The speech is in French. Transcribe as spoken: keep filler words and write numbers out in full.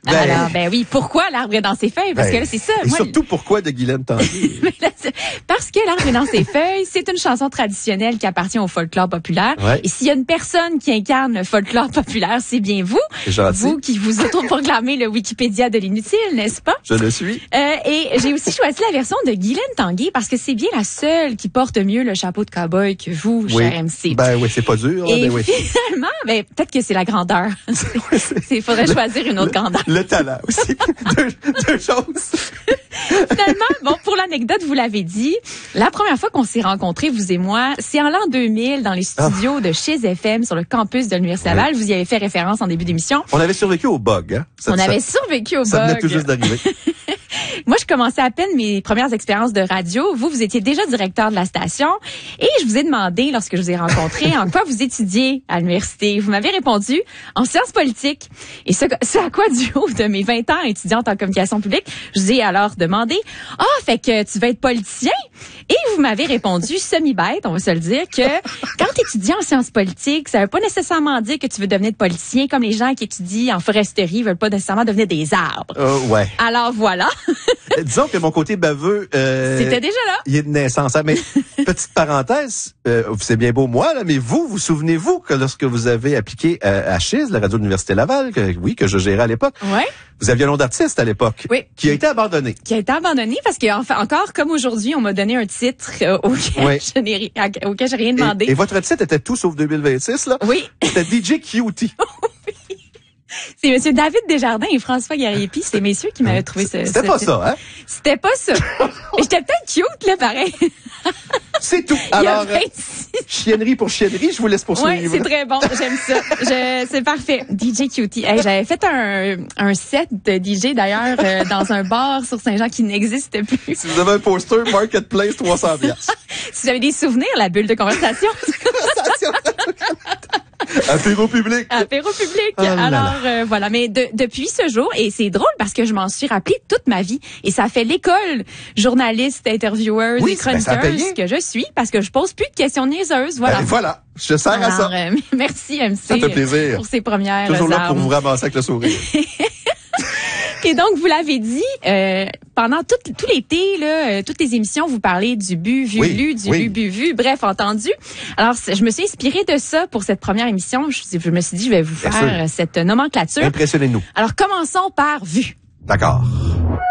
Ben, Alors, ben oui, pourquoi l'arbre est dans ses feuilles? Parce ben, que là, c'est ça. Et Moi, surtout, pourquoi de Guylaine Tanguay? Parce que l'arbre est dans ses feuilles, c'est une chanson traditionnelle qui appartient au folklore populaire. Ouais. Et s'il y a une personne qui incarne le folklore populaire, c'est bien vous. C'est gentil. Vous qui vous autoproclamez le Wikipédia de l'inutile, n'est-ce pas? Je le suis. Euh, et j'ai aussi choisi la version de Guylaine Tanguay parce que c'est bien la seule qui porte mieux le chapeau de cow-boy que vous, Oui. cher M C. Ben oui, c'est pas dur. Là, Et ben oui. finalement, ben, peut-être que c'est la grandeur. Il faudrait choisir une autre grandeur. Le talent aussi. deux, deux choses. Finalement, bon, pour l'anecdote, vous l'avez dit, la première fois qu'on s'est rencontrés, vous et moi, c'est en l'an deux mille dans les studios oh. de chez F M sur le campus de l'Université Laval. Oui. Vous y avez fait référence en début d'émission. On avait survécu au bug. Hein? Ça, On ça, avait survécu au ça bug. Ça venait tout juste d'arriver. Moi, je commençais à peine mes premières expériences de radio. Vous, vous étiez déjà directeur de la station. Et je vous ai demandé, lorsque je vous ai rencontré, en quoi vous étudiez à l'université. Vous m'avez répondu en sciences politiques. Et ce, ce à quoi, du haut de mes vingt ans étudiante en communication publique, je vous ai alors demandé, « Ah, fait que tu vas être politicien? » Et vous m'avez répondu, semi-bête, on va se le dire, que quand tu étudies en sciences politiques, ça veut pas nécessairement dire que tu veux devenir politicien, comme les gens qui étudient en foresterie veulent pas nécessairement devenir des arbres. Euh, ouais. Alors voilà. Disons que mon côté baveux... Euh, C'était déjà là. Il est de naissance. Hein, mais petite parenthèse, euh, c'est bien beau moi, là, mais vous, vous souvenez-vous que lorsque vous avez appliqué euh, à Chiz, la radio de l'Université Laval, que, oui, que je gérais à l'époque, ouais. vous aviez un nom d'artiste à l'époque, oui. qui a été abandonné. Qui a été abandonné parce que enfin, encore comme aujourd'hui, on m'a donné un titre euh, auquel, oui. je n'ai, auquel j'ai rien demandé. Et, et votre titre était tout sauf deux mille vingt-six, là? Oui. C'était D J Cutie. C'est Monsieur David Desjardins et François Gariepi, c'est messieurs qui m'avaient trouvé ce. C'était ce pas titre. ça, hein? C'était pas ça. J'étais peut-être cute, là, pareil. C'est tout. Alors, euh, chiennerie pour chiennerie, je vous laisse poursuivre. Oui, c'est très bon. J'aime ça. Je, c'est parfait. D J Cutie. Hey, j'avais fait un, un set de D J, d'ailleurs, euh, dans un bar sur Saint-Jean qui n'existe plus. Si vous avez un poster, Marketplace, trois cents dollars. Si vous avez des souvenirs, la bulle de conversation. Apéro public. Apéro public. Oh là Alors, là. Euh, voilà. Mais de, depuis ce jour, et c'est drôle parce que je m'en suis rappelé toute ma vie, et ça fait l'école journaliste, intervieweuse oui, et chroniqueuse ben, que je suis, parce que je pose plus de questions niaiseuses. Voilà. Ben, voilà. Je sers Alors, à ça. Euh, merci, M C. Ça fait plaisir. Pour ces premières Toujours là armes. pour vous ramasser avec le sourire. Et donc, vous l'avez dit, euh, pendant tout, tout l'été, là, euh, toutes les émissions, vous parlez du bu, vu, oui, lu, du oui. lu, bu, vu, bref, entendu. Alors, je me suis inspirée de ça pour cette première émission. Je, je me suis dit, je vais vous Bien faire sûr. cette nomenclature. Impressionnez-nous. Alors, commençons par vu. D'accord.